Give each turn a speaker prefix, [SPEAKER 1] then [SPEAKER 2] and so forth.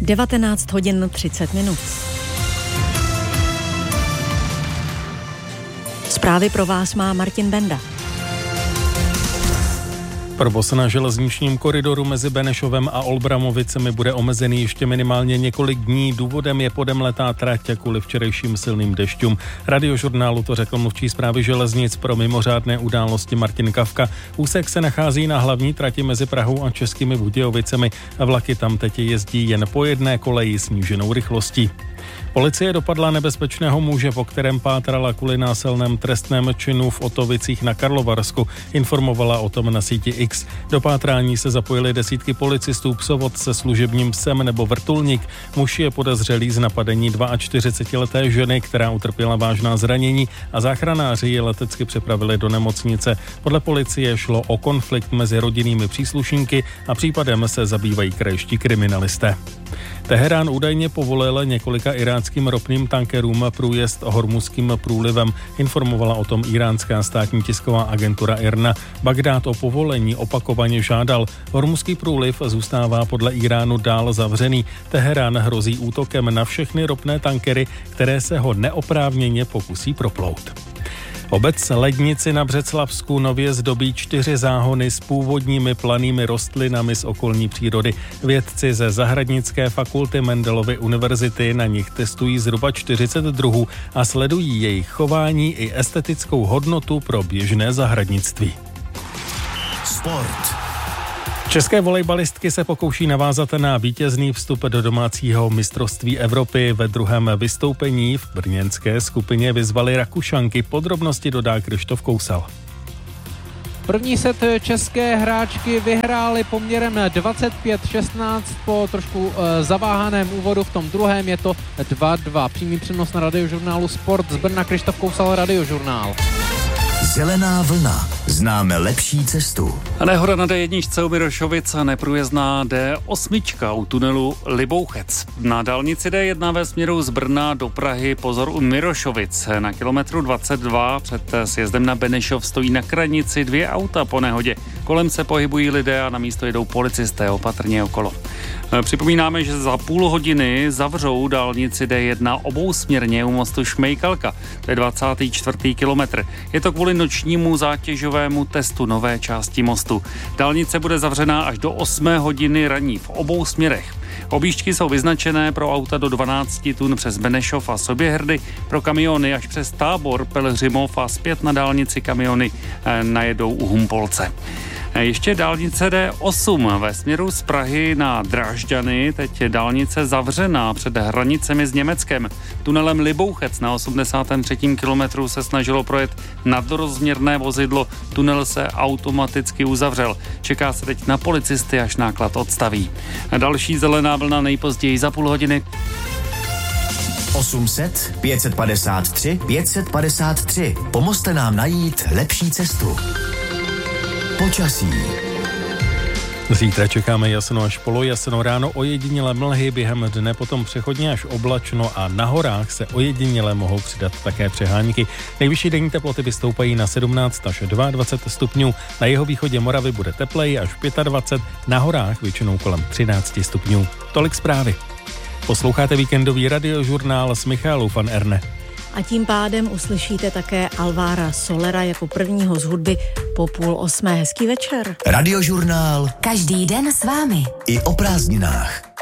[SPEAKER 1] 19 hodin 30 minut. Zprávy pro vás má Martin Benda.
[SPEAKER 2] Provoz na železničním koridoru mezi Benešovem a Olbramovicemi bude omezený ještě minimálně několik dní. Důvodem je podemletá trať kvůli včerejším silným dešťům. Radiožurnálu to řekl mluvčí Správy železnic pro mimořádné události Martin Kavka. Úsek se nachází na hlavní trati mezi Prahou a Českými Budějovicemi. Vlaky tam teď jezdí jen po jedné koleji sníženou rychlostí. Policie dopadla nebezpečného muže, po kterém pátrala kvůli násilném trestném činu v Otovicích na Karlovarsku. Informovala o tom na síti X. Do pátrání se zapojili desítky policistů, psovod se služebním psem nebo vrtulník. Muž je podezřelý z napadení 42leté ženy, která utrpěla vážná zranění, a záchranáři ji letecky přepravili do nemocnice. Podle policie šlo o konflikt mezi rodinnými příslušníky a případem se zabývají krajští kriminalisté. Teherán údajně povolil několika iráckým ropným tankerům průjezd Hormuzským průlivem. Informovala o tom iránská státní tisková agentura IRNA. Bagdád o povolení opakovaně žádal. Hormuzský průliv zůstává podle Iránu dál zavřený. Teherán hrozí útokem na všechny ropné tankery, které se ho neoprávněně pokusí proplout. Obec Lednici na Břeclavsku nově zdobí 4 záhony s původními plannými rostlinami z okolní přírody. Vědci ze Zahradnické fakulty Mendelovy univerzity na nich testují zhruba 40 druhů a sledují jejich chování i estetickou hodnotu pro běžné zahradnictví.
[SPEAKER 3] Sport.
[SPEAKER 2] České volejbalistky se pokouší navázat na vítězný vstup do domácího mistrovství Evropy. Ve druhém vystoupení v brněnské skupině vyzvali Rakušanky. Podrobnosti dodá Krištof Kousal.
[SPEAKER 4] První set české hráčky vyhrály poměrem 25-16 po trošku zaváhaném úvodu. V tom druhém je to 2-2. Přímý přenos na Radiožurnálu Sport z Brna. Krištof Kousal, Radiožurnál.
[SPEAKER 3] Zelená vlna. Známe lepší cestu.
[SPEAKER 5] Nehoda na D1 u Mirošovic a neprůjezdná D8 u tunelu Libouchec. Na dálnici D1 ve směru z Brna do Prahy pozor u Mirošovic. Na kilometru 22 před sjezdem na Benešov stojí na kranici 2 auta po nehodě. Kolem se pohybují lidé a na místo jedou policisté opatrně okolo. Připomínáme, že za půl hodiny zavřou dálnici D1 obousměrně u mostu Šmejkalka. To je 24. kilometr. Je to kvůli nočnímu zátěžovému testu nové části mostu. Dálnice bude zavřená až do 8 hodiny raní v obou směrech. Objížďky jsou vyznačené pro auta do 12 tun přes Benešov a Soběhrdy, pro kamiony až přes Tábor, Pelhřimov a zpět na dálnici kamiony najedou u Humpolce. Ještě dálnice D8 ve směru z Prahy na Drážďany, teď je dálnice zavřená před hranicemi s Německem. Tunelem Libouchec na 83. kilometru se snažilo projet nadrozměrné vozidlo, tunel se automaticky uzavřel. Čeká se teď na policisty, až náklad odstaví. Další zelená vlna nejpozději za půl hodiny.
[SPEAKER 3] 800 553 553. Pomozte nám najít lepší cestu. Počasí.
[SPEAKER 2] Zítra čekáme jasno až polojasno, ráno ojedinělé mlhy, během dne potom přechodně až oblačno a na horách se ojediněle mohou přidat také přehánky. Nejvyšší denní teploty vystoupají na 17 až 22 stupňů, na jihovýchodě Moravy bude tepleji až 25, na horách většinou kolem 13 stupňů. Tolik zprávy. Posloucháte víkendový radiožurnál s Michalou van Erne.
[SPEAKER 1] A tím pádem uslyšíte také Alvára Solera jako prvního z hudby po 7:30. Hezký večer.
[SPEAKER 3] Radiožurnál.
[SPEAKER 6] Každý den s vámi.
[SPEAKER 3] I o prázdninách.